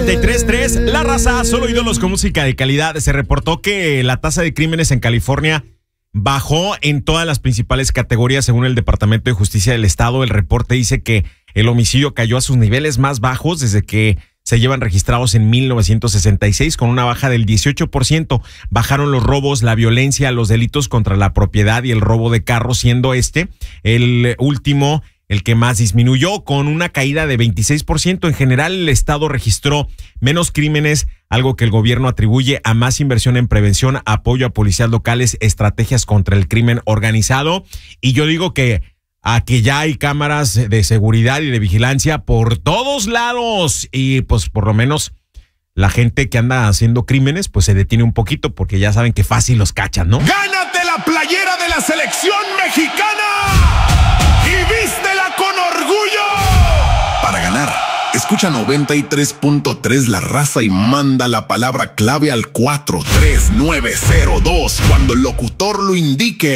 93.3, La Raza, solo ídolos con música de calidad. Se reportó que la tasa de crímenes en California bajó en todas las principales categorías según el Departamento de Justicia del Estado. El reporte dice que el homicidio cayó a sus niveles más bajos desde que se llevan registrados en 1966, con una baja del 18%. Bajaron los robos, la violencia, los delitos contra la propiedad y el robo de carros, siendo este el último el que más disminuyó, con una caída de 26%. En general, el Estado registró menos crímenes, algo que el gobierno atribuye a más inversión en prevención, apoyo a policías locales, estrategias contra el crimen organizado. Y yo digo que aquí ya hay cámaras de seguridad y de vigilancia por todos lados, y pues por lo menos la gente que anda haciendo crímenes pues se detiene un poquito, porque ya saben que fácil los cachan, ¿no? ¡Gánate la playera de la selección mexicana! ¡Y vístela con orgullo! Para ganar, escucha 93.3 La Raza y manda la palabra clave al 43902 cuando el locutor lo indique.